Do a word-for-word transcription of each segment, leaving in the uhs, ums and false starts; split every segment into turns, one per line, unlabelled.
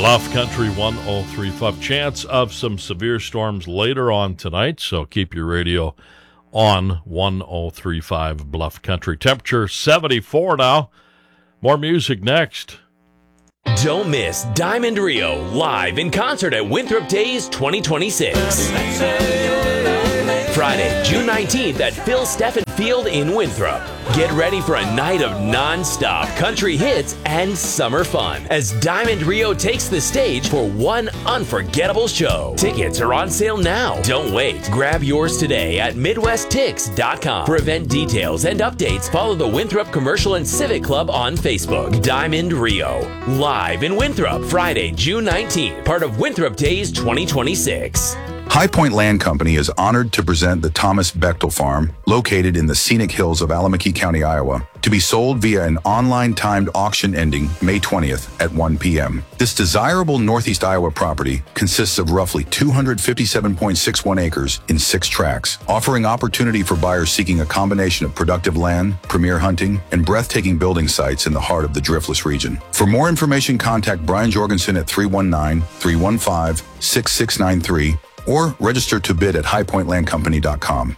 Bluff Country one oh three point five. Chance of some severe storms later on tonight, so keep your radio on one oh three point five Bluff Country. Temperature seventy-four now. More music next.
Don't miss Diamond Rio live in concert at Winthrop Days twenty twenty-six. Friday, June nineteenth at Phil Steffen Field in Winthrop. Get ready for a night of non-stop country hits and summer fun as Diamond Rio takes the stage for one unforgettable show. Tickets are on sale now. Don't wait. Grab yours today at midwest tix dot com. For event details and updates, follow the Winthrop Commercial and Civic Club on Facebook. Diamond Rio, live in Winthrop, Friday, June nineteenth, part of Winthrop Days twenty twenty-six.
High Point Land Company is honored to present the Thomas Bechtel Farm, located in the scenic hills of Alameda County, Iowa, to be sold via an online timed auction ending May twentieth at one p.m. This desirable Northeast Iowa property consists of roughly two hundred fifty-seven point six one acres in six tracts, offering opportunity for buyers seeking a combination of productive land, premier hunting, and breathtaking building sites in the heart of the Driftless region. For more information, contact Brian Jorgensen at three one nine, three one five, six six nine three or register to bid at high point land company dot com.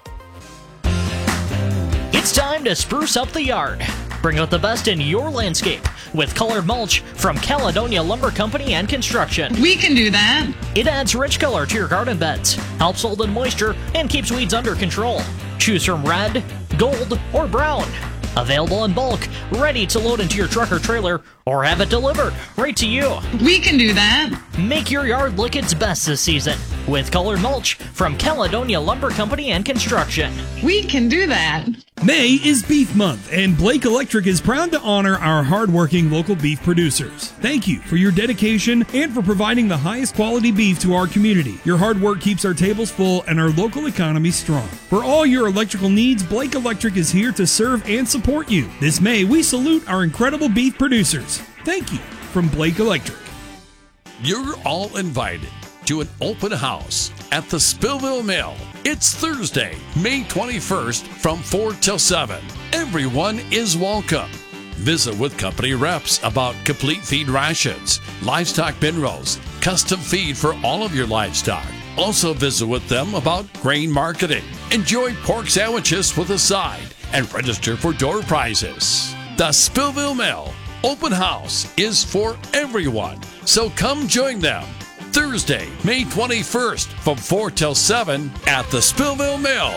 It's time to spruce up the yard. Bring out the best in your landscape with colored mulch from Caledonia Lumber Company and Construction.
We can do that.
It adds rich color to your garden beds, helps hold in moisture, and keeps weeds under control. Choose from red, gold, or brown. Available in bulk, ready to load into your truck or trailer, or have it delivered right to you.
We can do that.
Make your yard look its best this season with colored mulch from Caledonia Lumber Company and Construction.
We can do that.
May is Beef Month, and Blake Electric is proud to honor our hardworking local beef producers. Thank you for your dedication and for providing the highest quality beef to our community. Your hard work keeps our tables full and our local economy strong. For all your electrical needs, Blake Electric is here to serve and support you. This May, we salute our incredible beef producers. Thank you from Blake Electric.
You're all invited to an open house at the Spillville Mill. It's Thursday, May twenty-first from four till seven. Everyone is welcome. Visit with company reps about complete feed rations, livestock bin rolls, custom feed for all of your livestock. Also visit with them about grain marketing. Enjoy pork sandwiches with a side and register for door prizes. The Spillville Mill Open House is for everyone, so come join them. Thursday, May twenty-first from four till seven at the Spillville Mill.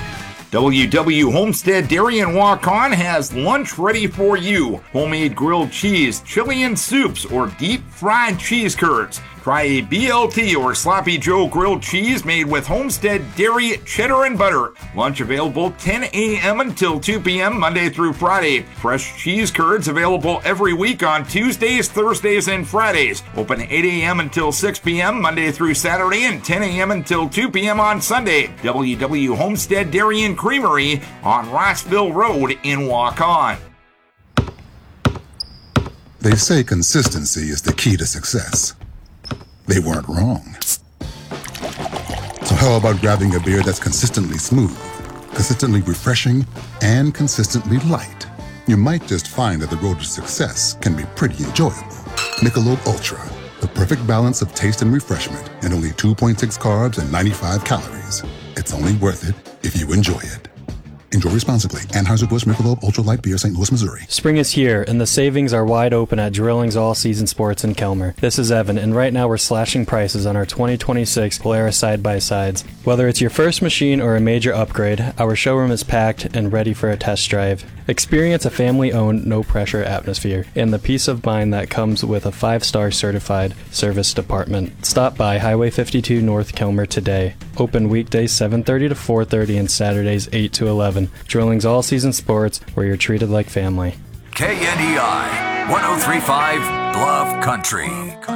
W W Homestead Dairy and Walk-On has lunch ready for you. Homemade grilled cheese, Chilean soups, or deep fried cheese curds. Try a B L T or Sloppy Joe grilled cheese made with Homestead Dairy cheddar and butter. Lunch available ten a.m. until two p.m. Monday through Friday. Fresh cheese curds available every week on Tuesdays, Thursdays, and Fridays. Open eight a.m. until six p.m. Monday through Saturday and ten a.m. until two p.m. on Sunday. W W Homestead Dairy and Creamery on Rossville Road in Waukon.
They say consistency is the key to success. They weren't wrong. So how about grabbing a beer that's consistently smooth, consistently refreshing, and consistently light? You might just find that the road to success can be pretty enjoyable. Michelob Ultra, the perfect balance of taste and refreshment, and only two point six carbs and ninety-five calories. It's only worth it if you enjoy it. Enjoy responsibly. Anheuser-Busch Michelob Ultra Light Beer, Saint Louis, Missouri.
Spring is here, and the savings are wide open at Drillings All Season Sports in Kelmer. This is Evan, and right now we're slashing prices on our twenty twenty-six Polaris side-by-sides. Whether it's your first machine or a major upgrade, our showroom is packed and ready for a test drive. Experience a family-owned, no-pressure atmosphere and the peace of mind that comes with a five-star certified service department. Stop by Highway fifty-two North Kelmer today. Open weekdays seven thirty to four thirty and Saturdays eight to eleven. Drillings All Season Sports, where you're treated like family.
K N E I, one oh three point five Bluff Country.